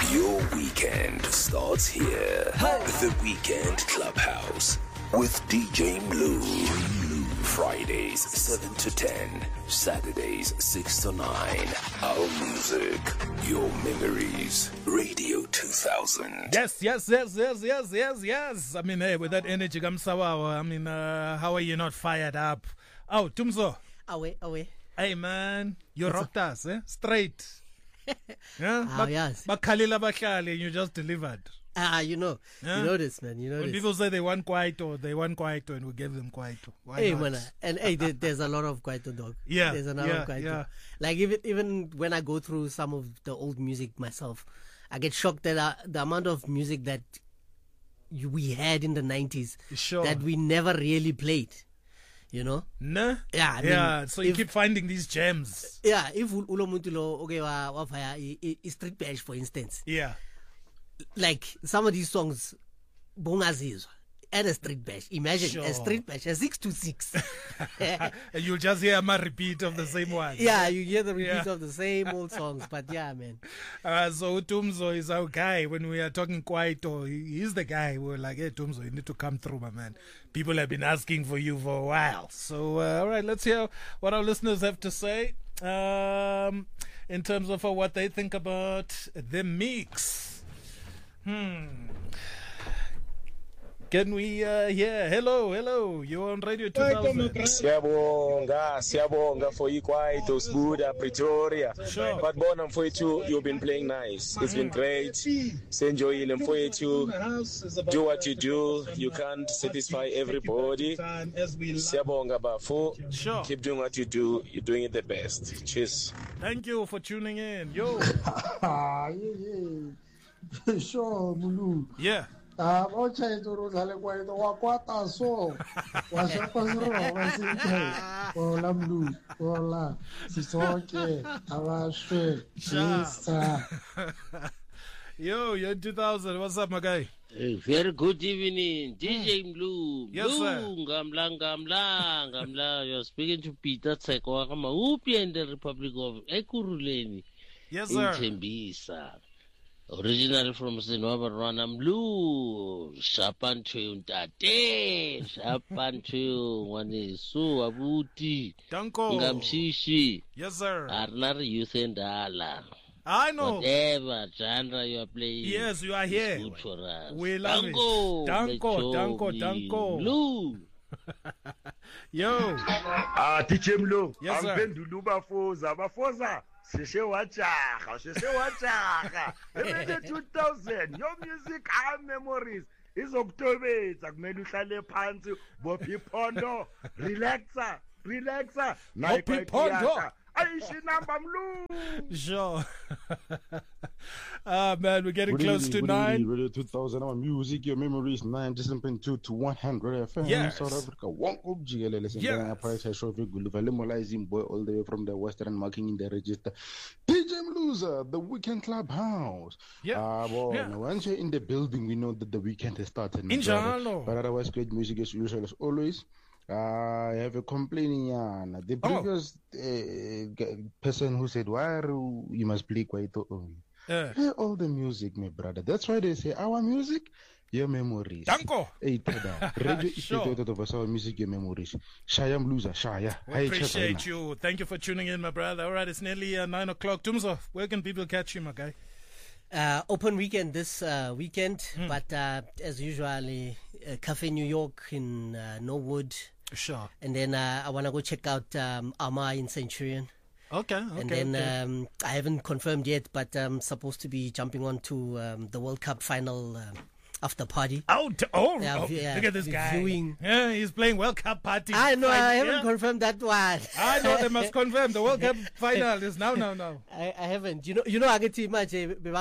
Your weekend starts here. Hey. The Weekend Clubhouse with DJ Mlu. Fridays 7 to 10. Saturdays 6 to 9. Our music, your memories. Radio 2000. Yes. I mean, hey, with that energy, Kamsawawa. I mean, how are you not fired up? Oh, Tumzo. Away. Hey, man, you rocked us, eh? Straight. Yeah, yes. Bakhalila Bakhali, you just delivered. You know this, man. You know when this. People say they want Kwaito, and we gave them Kwaito. Why hey, not? Man, and hey, there's a lot of Kwaito, dog. Yeah, there's a lot of Kwaito. Yeah. Like even when I go through some of the old music myself, I get shocked at the amount of music that we had in the 90s that we never really played. You know? No? Yeah, I mean, so you keep finding these gems. Yeah, if Ulo Muntulo, okay, Street Bash, for instance. Yeah. Like, some of these songs, Bongaziz, and a Street Bash. Imagine a Street Bash, a 626. And you'll just hear a repeat of the same one. Yeah, you hear the repeat of the same old songs, but yeah, man. So Tumzo is our guy. When we are talking Kwaito, he's the guy. We're like, hey, Tumzo, you need to come through, my man. People have been asking for you for a while. So, all right, let's hear what our listeners have to say in terms of what they think about the mix. Can we hear? Hello, you're on Radio 2000. Siyabonga for Ikwaito, Buda, Pretoria. Sure. But Bonam for you, you've been playing nice. It's been great. Enjoy them for you. Do what you do. You can't satisfy everybody. Siyabonga Bafu. Sure. Keep doing what you do. You're doing it the best. Cheers. Thank you for tuning in. Yo. Sure, Mulu. Yeah. Ocha itoro sale kwaito wakwata so washapasiro wasinte ola Mlu ola sisoke awashwe chisa. Yo, you're in 2000. What's up, my guy? Very good evening, DJ Mlu. Yes, sir. Ngamla. You're speaking to Peter Tseko Upi in the Republic of Ekurhuleni. Yes, sir. In Tembisa. Originally from Zimbabwe, Mlu. Shapantu Ntate. Shapantu Wanisu Abuti. Danko. Ngamshishi. Yes, sir. Arnar Youth and Ala. I know. Whatever genre you are playing. Yes, you are here. It's good for us. We love it. Danko. Blue. Yo. DJ Mlu. Yes, sir. Ampendulu bafoza. Sheshe wachaga. Even the 2000, your music and memories. Izokutobetsa kumele uhlale phansi bophi phondo relaxa Bophi Phondo. Aishi number Mlu. Sure. Man, we're getting close to 9. Radio 2000, our music, your memories, 97.2 to 100 FM. Yes. South Africa, one object, listen, Yes. price I show you good, boy, all the way from the western marking in the register. DJ Mluza, the Weekend Clubhouse. Yeah. Once you're in the building, we know that the weekend has started. Inshallah. But otherwise, great music as usual, as always. I have a complaining. The previous person who said, why you must play Kwaito only. Play all the music, my brother. That's why they say, our music, your memories. Danko. Hey, Tada. Radio is Sure. the of us, our music, your memories. Shaya Mluza, Shaya. We appreciate you. Thank you for tuning in, my brother. All right, it's nearly 9 o'clock. Tumzo, where can people catch you, my guy? Open weekend this weekend, but as usual, Cafe New York in Norwood. Sure. And then I want to go check out Ama in Centurion. Okay. And then I haven't confirmed yet, but I'm supposed to be jumping on to the World Cup final after party. Look at this guy. Viewing. Yeah, he's playing World Cup party. I know, I haven't confirmed that one. I know, they must confirm. The World Cup final is now. I haven't. You know, I get too much.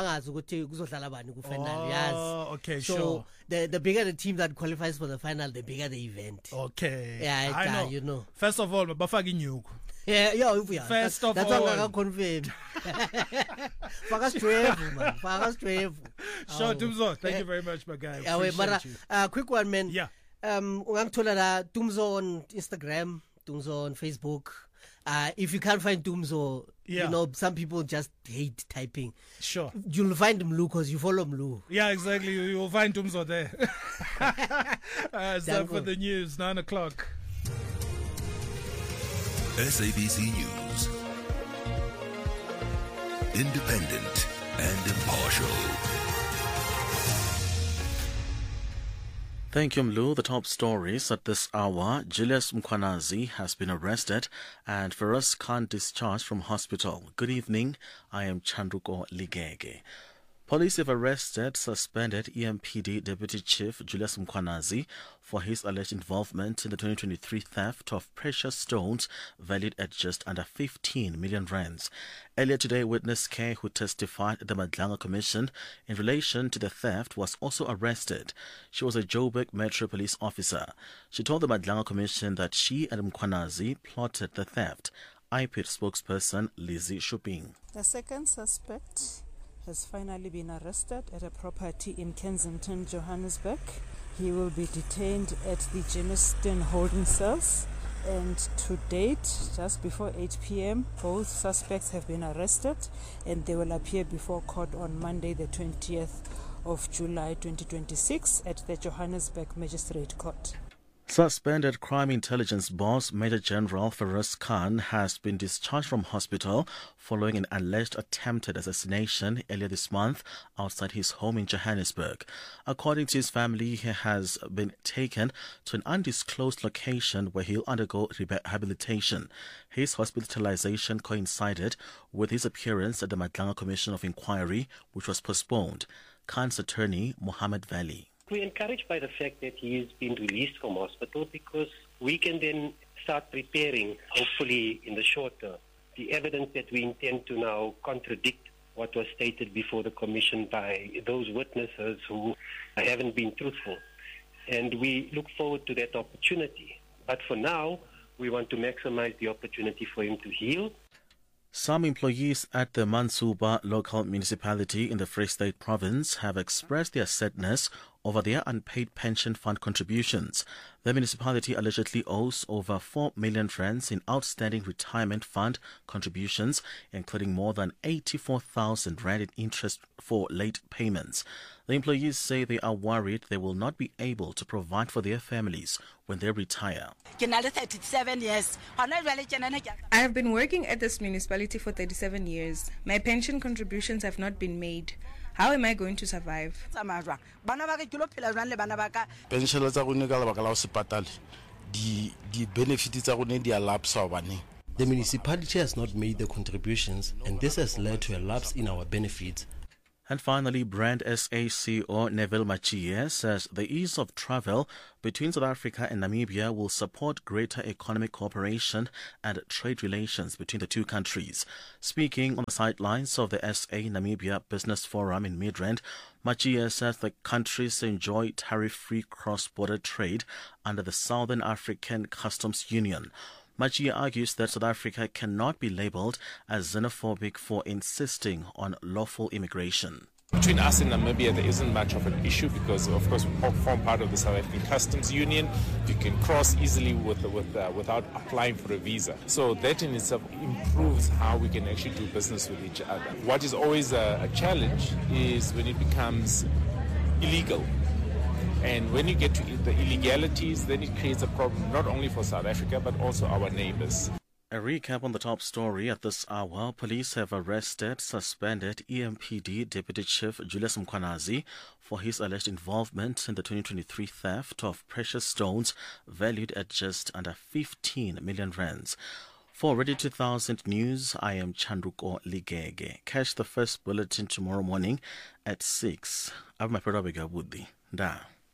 Oh, okay, so sure. The bigger the team that qualifies for the final, the bigger the event. Okay. Yeah, I know. You know. First of all, Bafagi Nyuku. Yeah. First of that's all. That's what I confirm. Faka Strevu, man. Faka Strevu. Sure, Tumzo. Thank you very much, my guy. Appreciate you. Quick one, man. Yeah. Ungangithola Tumzo on Instagram, Tumzo on Facebook. if you can't find Dumzo, you know, some people just hate typing. Sure. You'll find Mlu because you follow Mlu. Yeah, exactly. You'll find Dumzo there. It's time for the news, 9 o'clock. SABC News. Independent and impartial. Thank you, Mlu. The top stories at this hour. Julius Mkhwanazi has been arrested and Feroz Khan discharged from hospital. Good evening. I am Chandruko Ligege. Police have arrested suspended EMPD Deputy Chief Julius Mkhwanazi for his alleged involvement in the 2023 theft of precious stones valued at just under 15 million rands. Earlier today, witness K, who testified at the Madlanga Commission in relation to the theft, was also arrested. She was a Joburg Metro Police officer. She told the Madlanga Commission that she and Mkhwanazi plotted the theft. IPID spokesperson Lizzie Shuping. The second suspect has finally been arrested at a property in Kensington, Johannesburg. He will be detained at the Germiston holding cells, and to date, just before 8 p.m., both suspects have been arrested and they will appear before court on Monday the 20th of July 2026 at the Johannesburg Magistrate Court. Suspended Crime Intelligence Boss Major General Feroz Khan has been discharged from hospital following an alleged attempted assassination earlier this month outside his home in Johannesburg. According to his family, he has been taken to an undisclosed location where he'll undergo rehabilitation. His hospitalization coincided with his appearance at the Madlanga Commission of Inquiry, which was postponed. Khan's attorney, Mohammed Valley. We're encouraged by the fact that he's been released from hospital because we can then start preparing, hopefully in the short term, the evidence that we intend to now contradict what was stated before the commission by those witnesses who haven't been truthful. And we look forward to that opportunity. But for now, we want to maximize the opportunity for him to heal. Some employees at the Mansuba local municipality in the Free State province have expressed their sadness over their unpaid pension fund contributions. The municipality allegedly owes over 4 million rands in outstanding retirement fund contributions, including more than 84,000 rand in interest for late payments. The employees say they are worried they will not be able to provide for their families when they retire. 37 years. I have been working at this municipality for 37 years. My pension contributions have not been made. How am I going to survive? The municipality has not made the contributions, and this has led to a lapse in our benefits. And finally, Brand SA CEO Neville Machie says the ease of travel between South Africa and Namibia will support greater economic cooperation and trade relations between the two countries. Speaking on the sidelines of the SA Namibia Business Forum in Midrand, Machie says the countries enjoy tariff-free cross-border trade under the Southern African Customs Union. Machie argues that South Africa cannot be labelled as xenophobic for insisting on lawful immigration. Between us and Namibia, there isn't much of an issue because, of course, we form part of the South African Customs Union. You can cross easily without applying for a visa. So that in itself improves how we can actually do business with each other. What is always a challenge is when it becomes illegal. And when you get to the illegalities, then it creates a problem not only for South Africa, but also our neighbors. A recap on the top story at this hour. Police have arrested suspended EMPD Deputy Chief Julius Mkhwanazi for his alleged involvement in the 2023 theft of precious stones valued at just under 15 million rands. For Radio 2000 News, I am Chandruko Ligege. Catch the first bulletin tomorrow morning at 6. I'm my Perabiga Woody. Da.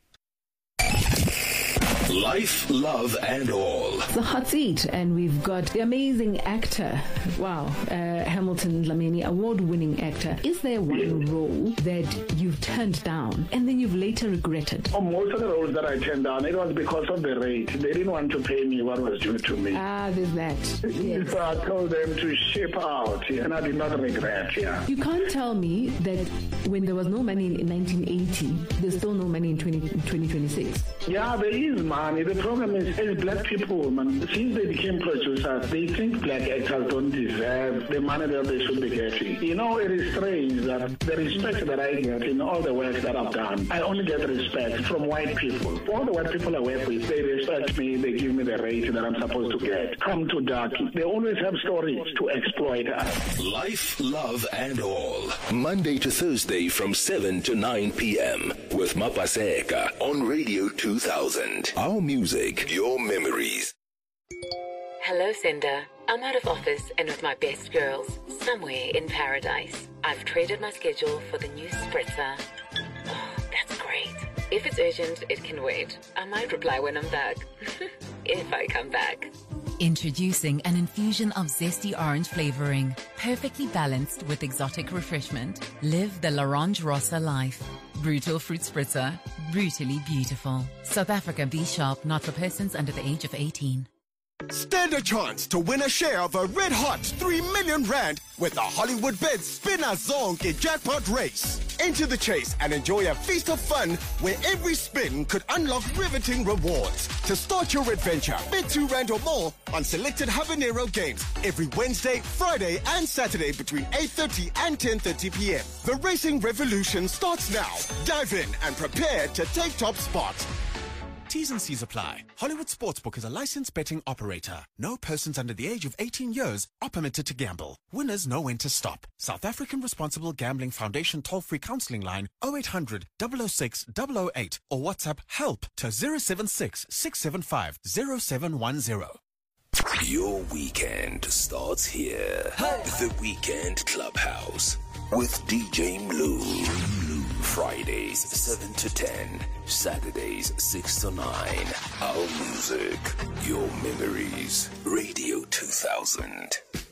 Life, love, and all. The hot seat, and we've got the amazing actor. Wow, Hamilton Dlamini, award-winning actor. Is there one role that you've turned down and then you've later regretted? Oh, most of the roles that I turned down, it was because of the rate. They didn't want to pay me what was due to me. Ah, there's that. Yes. So I told them to ship out, and I did not regret. Yeah. You can't tell me that when there was no money in 1980, there's still no money in 2026. Yeah, there is money. money. The problem is, as black people, man, since they became producers, they think black actors don't deserve the money that they should be getting. You know, it is strange that the respect that I get in all the work that I've done, I only get respect from white people. All the white people I work with, they respect me, they give me the rate that I'm supposed to get. Come to Darky. They always have stories to exploit us. Life, love, and all. Monday to Thursday from 7 to 9 p.m. with Mapaseka on Radio 2000. Our music, your memories. Hello, Cinder. I'm out of office and with my best girls, somewhere in paradise. I've traded my schedule for the new spritzer. Oh, that's great. If it's urgent, it can wait. I might reply when I'm back. If I come back. Introducing an infusion of zesty orange flavoring, perfectly balanced with exotic refreshment. Live the L'Orange Rossa life. Brutal fruit spritzer, brutally beautiful. South Africa Be Sharp, not for persons under the age of 18. Stand a chance to win a share of a red-hot 3 million rand with the Hollywood Bets Spinner Zonke jackpot race. Enter the chase and enjoy a feast of fun where every spin could unlock riveting rewards. To start your adventure, bet 2 rand or more on selected Habanero games every Wednesday, Friday and Saturday between 8:30 and 10:30 p.m. The racing revolution starts now. Dive in and prepare to take top spot. T's and C's apply. Hollywood Sportsbook is a licensed betting operator. No persons under the age of 18 years are permitted to gamble. Winners know when to stop. South African Responsible Gambling Foundation toll-free counseling line 0800 006 008 or WhatsApp help to 076 675 0710. Your weekend starts here. The Weekend Clubhouse with DJ Mlu. Fridays 7 to 10, Saturdays 6 to 9. Our music, your memories. Radio 2000.